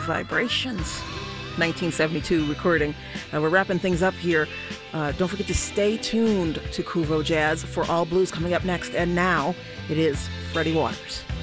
Vibrations. 1972 recording. We're wrapping things up here. Don't forget to stay tuned to Kuvo Jazz for All Blues coming up next. And now it is Freddie Waters.